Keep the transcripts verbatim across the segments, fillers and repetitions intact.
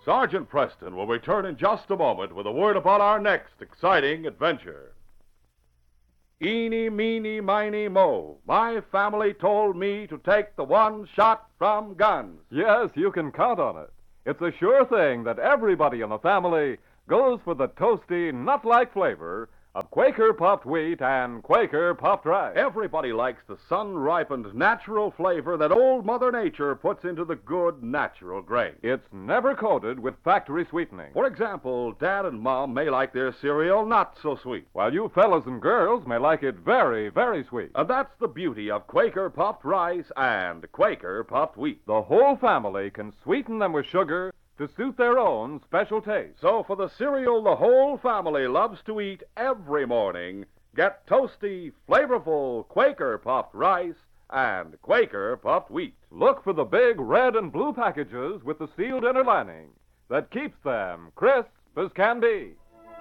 Sergeant Preston will return in just a moment with a word about our next exciting adventure. Eeny, meeny, miny, mo. My family told me to take the one shot from guns. Yes, you can count on it. It's a sure thing that everybody in the family goes for the toasty, nut-like flavor of Quaker puffed wheat and Quaker puffed rice. Everybody likes the sun-ripened natural flavor that old Mother Nature puts into the good natural grain. It's never coated with factory sweetening. For example, Dad and Mom may like their cereal not so sweet, while you fellas and girls may like it very, very sweet. And that's the beauty of Quaker puffed rice and Quaker puffed wheat. The whole family can sweeten them with sugar to suit their own special taste. So for the cereal the whole family loves to eat every morning, get toasty, flavorful Quaker puffed rice and Quaker puffed wheat. Look for the big red and blue packages with the sealed inner lining that keeps them crisp as can be.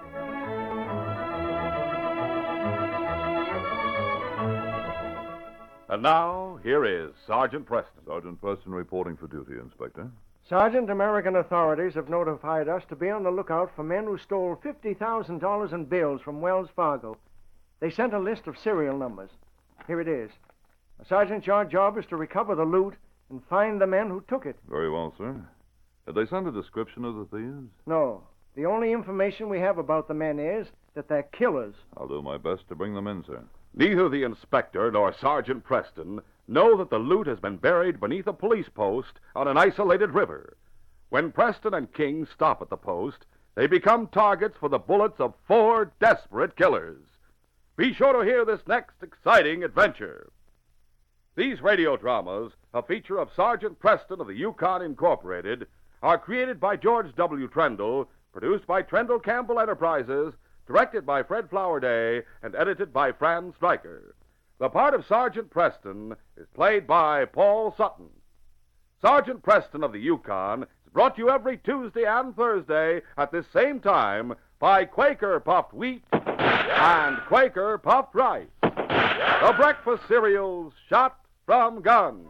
And now, here is Sergeant Preston. Sergeant Preston reporting for duty, Inspector. Sergeant, American authorities have notified us to be on the lookout for men who stole fifty thousand dollars in bills from Wells Fargo. They sent a list of serial numbers. Here it is. Sergeant, your job is to recover the loot and find the men who took it. Very well, sir. Did they send a description of the thieves? No. The only information we have about the men is that they're killers. I'll do my best to bring them in, sir. Neither the inspector nor Sergeant Preston know that the loot has been buried beneath a police post on an isolated river. When Preston and King stop at the post, they become targets for the bullets of four desperate killers. Be sure to hear this next exciting adventure. These radio dramas, a feature of Sergeant Preston of the Yukon Incorporated, are created by George W. Trendle, produced by Trendle Campbell Enterprises, directed by Fred Flowerday, and edited by Fran Stryker. The part of Sergeant Preston is played by Paul Sutton. Sergeant Preston of the Yukon is brought to you every Tuesday and Thursday at this same time by Quaker Puffed Wheat and Quaker Puffed Rice, the breakfast cereals shot from guns.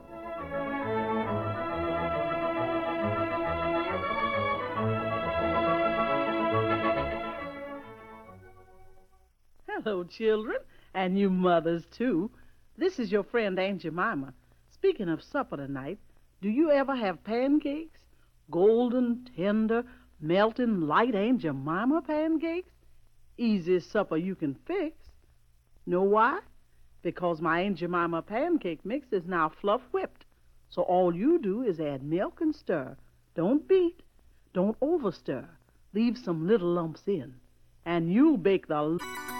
Hello, children, and you mothers, too. This is your friend Aunt Jemima. Speaking of supper tonight, do you ever have pancakes? Golden, tender, melting, light Aunt Jemima pancakes? Easiest supper you can fix. Know why? Because my Aunt Jemima pancake mix is now fluff whipped. So all you do is add milk and stir. Don't beat. Don't overstir. Leave some little lumps in. And you'll bake the...